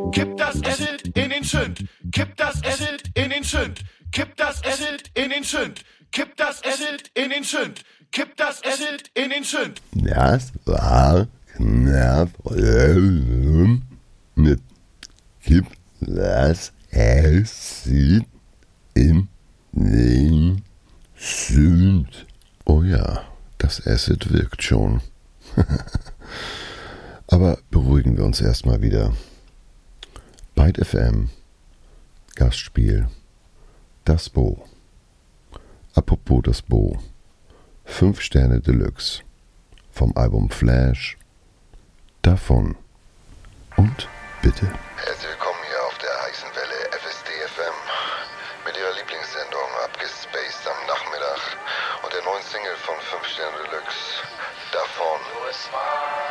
Kipp das Acid in den Sünd. Kipp das Acid in den Sünd. Kipp das Acid in den Sünd. Kipp das Acid in den Sünd. Kipp das Acid in den Sünd. Das war knapp mit Kipp das Acid in den Sünd. Oh ja, das Acid wirkt schon. Aber beruhigen wir uns erstmal wieder. Byte FM, Gastspiel, das Bo. Apropos das Bo, 5 Sterne Deluxe vom Album Flash, davon und bitte. Herzlich willkommen hier auf der heißen Welle FSD FM mit ihrer Lieblingssendung abgespaced am Nachmittag und der neuen Single von 5 Sterne Deluxe, davon.